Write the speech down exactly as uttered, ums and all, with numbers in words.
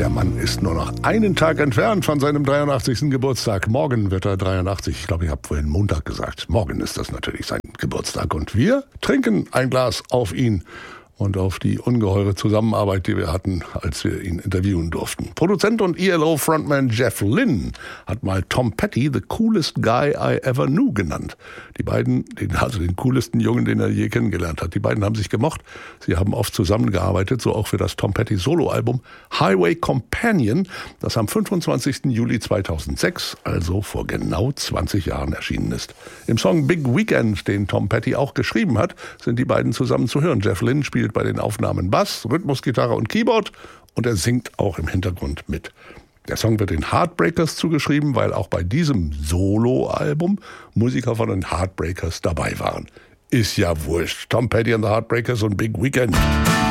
Der Mann ist nur noch einen Tag entfernt von seinem dreiundachtzigsten Geburtstag. Morgen wird er dreiundachtzig. Ich glaube, ich habe vorhin Montag gesagt. Morgen ist das natürlich sein Geburtstag. Und wir trinken ein Glas auf ihn und auf die ungeheure Zusammenarbeit, die wir hatten, als wir ihn interviewen durften. Produzent und E L O-Frontman Jeff Lynne hat mal Tom Petty the coolest guy I ever knew genannt. Die beiden, also den coolsten Jungen, den er je kennengelernt hat. Die beiden haben sich gemocht. Sie haben oft zusammengearbeitet, so auch für das Tom Petty Soloalbum Highway Companion, das am fünfundzwanzigsten Juli zweitausendsechs, also vor genau zwanzig Jahren erschienen ist. Im Song Big Weekend, den Tom Petty auch geschrieben hat, sind die beiden zusammen zu hören. Jeff Lynne spielt bei den Aufnahmen Bass, Rhythmusgitarre und Keyboard und er singt auch im Hintergrund mit. Der Song wird den Heartbreakers zugeschrieben, weil auch bei diesem Solo-Album Musiker von den Heartbreakers dabei waren. Ist ja wurscht. Tom Petty and the Heartbreakers und Big Weekend.